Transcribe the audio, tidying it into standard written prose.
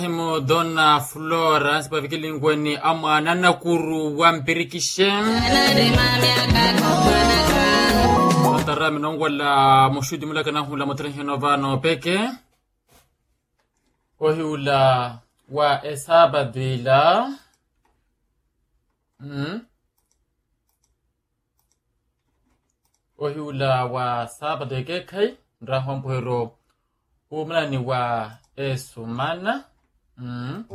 Donna Flora sipafikili ngweni ama nanakuru wampirikishe Tarami nongwala mushudi mulaka na hula mutrenhino vano peke Ohiula wa esabadila Ohiula wa sabadeke kai Ndrahompuhero umlani wa esumana